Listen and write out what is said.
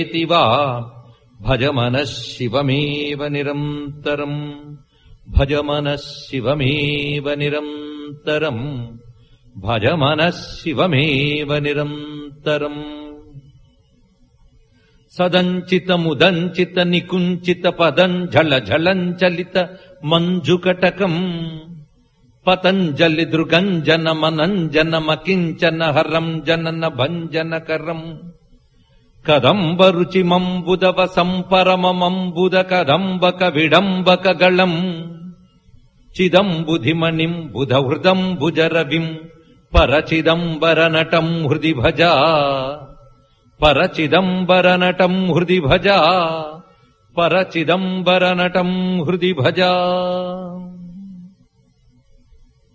వా భజ మనః శివమేవ నిరంతరం భజ మనః శివమేవ నిరంతరం భజ మనః శివమేవ నిరంతరం. సదంచితముదంచిత నికుంచిత పదం ఝళ ఝళంచలిత మంజుకటకం పతంజలి దృగంజన మనంజన మకించన హరం జనన భంజనకరం కదంబ రుచిమంబుదవ సంపరమమంబుద కదంబక విడంబక గళం చిదంబుధిమణిం బుధహృదం భుజరవిం పరచిదంబర నటం హృది భజ పరచిదంబర నటం హృది భజ పరచిదంబర నటం హృది భజ.